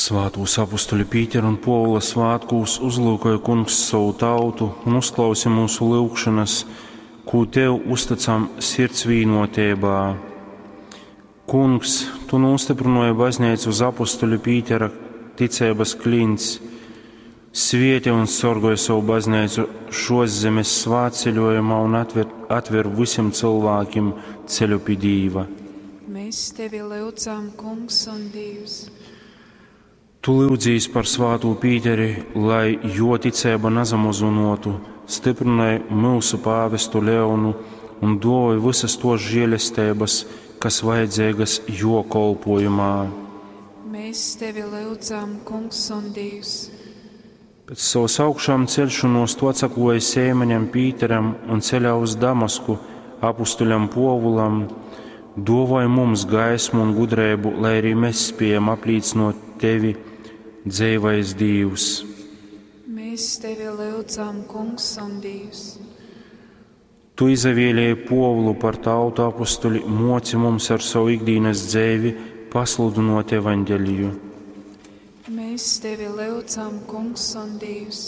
Svātos apustuļi Pītera un Povila svētkos uzlūkoja Kungs savu tautu un uzklausa mūsu lūgšanas, ko Tev uzticam sirds vīnotībā. Kungs, Tu nostiprināji baznīcu uz apustuļa Pītera ticības klints, svieti un sorgoja savu baznīcu šos zemes svētceļojumā un atver visiem cilvēkiem ceļu pie Dieva. Mēs Tevi lūdzam, Kungs un Dievs. Tu lūdzīs par svāto Pīteri, lai jo ticība nezamazunotu, stiprināja mūsu pāvestu Leonu un doja visas tos žēlestības, kas vajadzīgas jo kolpojumā. Mēs Tevi lūdzam, Kungs un Dievs. Pēc savas augšām celšanos to atsakoja Sēmeņam Pīteram un ceļā uz Damasku apustuļam Povulam, dovoja mums gaismu un gudrību, lai arī mēs spējam apliecinot Tevi, dzīvais Dievs. Mēs Tevi lūdzam, Kungs un Dievs. Tu izvēlēji Povulu par tautu apustuļi, moci mums ar savu ikdienas dzīvi pasludinot evaņģeliju. Mēs Tevi lūdzam, Kungs un Dievs.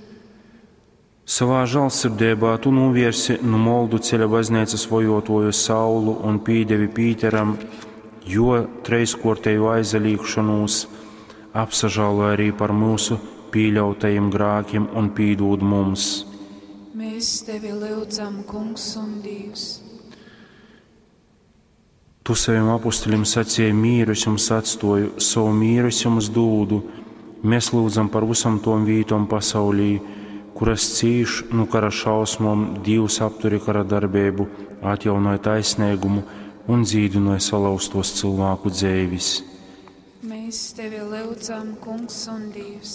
Savā žēlsirdībā Tu novērsi no Moldu ceļa baznīcas vojotoju Saulu un pīdevi Pīteram, jo treiskortēju aizalīgšanos apsažāloja arī par mūsu pieļautajiem grākiem un pīdod mums. Mēs Tevi lūdzam, Kungs un Dievs. Tu saviem apustuļiem sacīji, mīrus jums atstoju, savu mīrus jums dūdu. Mēs lūdzam par visam tom vītom pasaulī, kuras cīš no kara šausmām, Dievs apturi kara darbību, atjaunoja taisnīgumu un dzīvināja salauztos cilvēku dzīvis. Mēs Tevi lūdzam, Kungs un Dievs.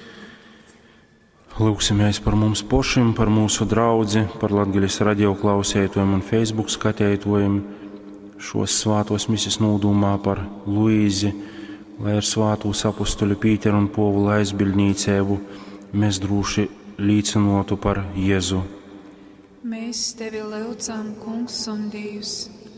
Lūksimies par mums pašiem, par mūsu draudzi, par Latgaļas radio klausētojiem un Facebook skatētojiem. Šos svātos misijas nūdumā par Luīzi, lai ar svātos apustuļu Pīteru un Povulu aizbildnīcēbu mēs droši līdzinotu par Jēzu. Mēs Tevi lūdzam, Kungs un Dievs.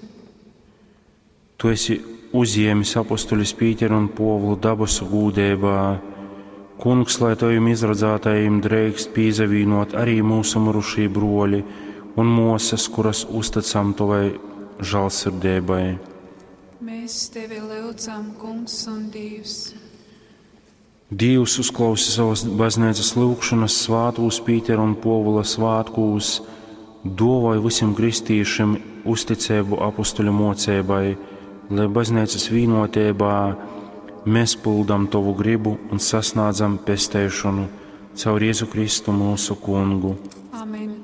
Tu esi uzņēmis apustuļus Pīteru un Povulu dabas gūdībā. Kungs, lai Taviem izradzātajiem drēkst pīzavīnot arī mūsu mirušie broļi un mūsas, kuras uzticam Tavai žēlsirdībai. Mēs Tevi lūdzam, Kungs un Dievs. Dievs uzklausa savas baznīcas lūgšanas svātos Pītera un Povula svētkos, dovoja visiem kristiešiem uzticību apustuļu mocībai, lai baznīcas vīnotībā mēs pildām Tavu gribu un sasniedzam pestēšanu caur Jēzu Kristu mūsu Kungu. Amen.